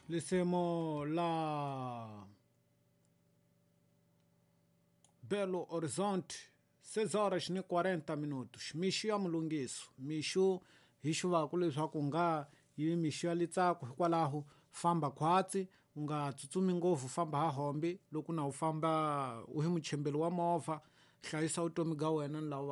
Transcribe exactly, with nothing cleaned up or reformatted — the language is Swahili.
lisemo la Belo Horizonte, seis horas ni quarenta minutos. Mixo ya mulungiso, mixo hisho vakule leswaku nga yi mixo ya litsako hikwalaho famba khwatsi unga tsutsumi ngopfu, famba ha hombi loko na u famba u hi muchembeli wa movha, hlayisa vutomi bya wena ni lava